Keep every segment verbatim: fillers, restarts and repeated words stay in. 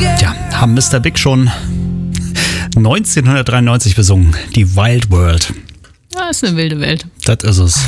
Tja, haben Mister Big schon neunzehnhundertdreiundneunzig besungen. Die Wild World. Ja, ist eine wilde Welt. Das ist es.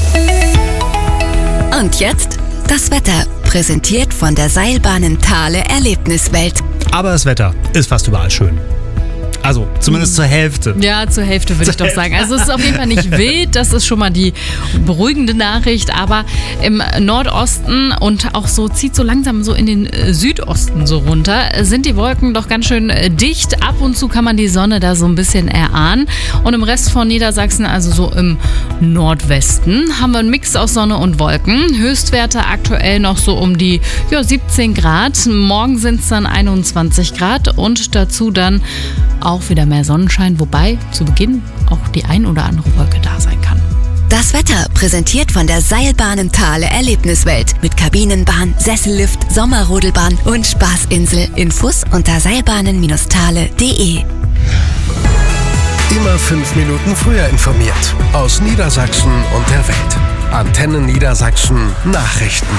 Und jetzt das Wetter, präsentiert von der Seilbahnen Thale Erlebniswelt. Aber das Wetter ist fast überall schön. Also zumindest zur Hälfte. Ja, zur Hälfte würde ich doch sagen. Also es ist auf jeden Fall nicht wild, das ist schon mal die beruhigende Nachricht, aber im Nordosten und auch so zieht so langsam so in den Südosten so runter, sind die Wolken doch ganz schön dicht. Ab und zu kann man die Sonne da so ein bisschen erahnen und im Rest von Niedersachsen, also so im Nordwesten, haben wir einen Mix aus Sonne und Wolken. Höchstwerte aktuell noch so um die ja, siebzehn Grad. Morgen sind es dann einundzwanzig Grad und dazu dann auch wieder mehr Sonnenschein, wobei zu Beginn auch die ein oder andere Wolke da sein kann. Das Wetter präsentiert von der Seilbahnen Thale Erlebniswelt mit Kabinenbahn, Sessellift, Sommerrodelbahn und Spaßinsel. Infos unter seilbahnen Bindestrich thale punkt de. Immer fünf Minuten früher informiert. Aus Niedersachsen und der Welt. Antenne Niedersachsen Nachrichten.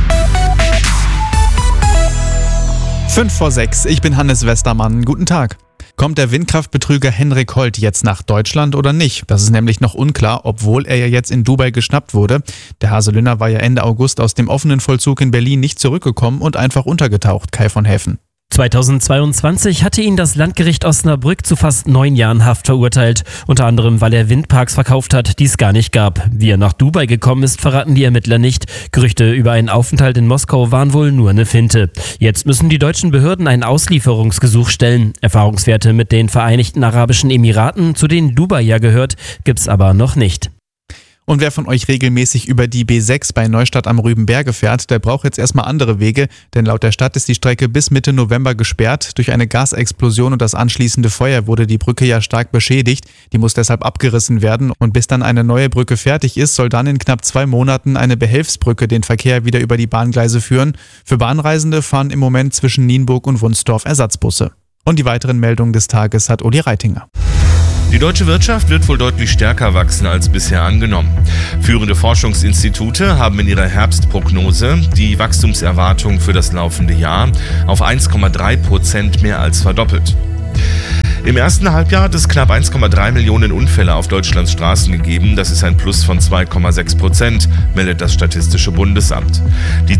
Fünf vor sechs, ich bin Hannes Westermann. Guten Tag. Kommt der Windkraftbetrüger Henrik Holt jetzt nach Deutschland oder nicht? Das ist nämlich noch unklar, obwohl er ja jetzt in Dubai geschnappt wurde. Der Haselünner war ja Ende August aus dem offenen Vollzug in Berlin nicht zurückgekommen und einfach untergetaucht. Kai von Heffen. zweitausendzweiundzwanzig hatte ihn das Landgericht Osnabrück zu fast neun Jahren Haft verurteilt. Unter anderem, weil er Windparks verkauft hat, die es gar nicht gab. Wie er nach Dubai gekommen ist, verraten die Ermittler nicht. Gerüchte über einen Aufenthalt in Moskau waren wohl nur eine Finte. Jetzt müssen die deutschen Behörden ein Auslieferungsgesuch stellen. Erfahrungswerte mit den Vereinigten Arabischen Emiraten, zu denen Dubai ja gehört, gibt's aber noch nicht. Und wer von euch regelmäßig über die B sechs bei Neustadt am Rübenberge fährt, der braucht jetzt erstmal andere Wege, denn laut der Stadt ist die Strecke bis Mitte November gesperrt. Durch eine Gasexplosion und das anschließende Feuer wurde die Brücke ja stark beschädigt. Die muss deshalb abgerissen werden und bis dann eine neue Brücke fertig ist, soll dann in knapp zwei Monaten eine Behelfsbrücke den Verkehr wieder über die Bahngleise führen. Für Bahnreisende fahren im Moment zwischen Nienburg und Wunstorf Ersatzbusse. Und die weiteren Meldungen des Tages hat Uli Reitinger. Die deutsche Wirtschaft wird wohl deutlich stärker wachsen als bisher angenommen. Führende Forschungsinstitute haben in ihrer Herbstprognose die Wachstumserwartung für das laufende Jahr auf eins Komma drei Prozent mehr als verdoppelt. Im ersten Halbjahr hat es knapp eins Komma drei Millionen Unfälle auf Deutschlands Straßen gegeben. Das ist ein Plus von zwei Komma sechs Prozent, meldet das Statistische Bundesamt. Die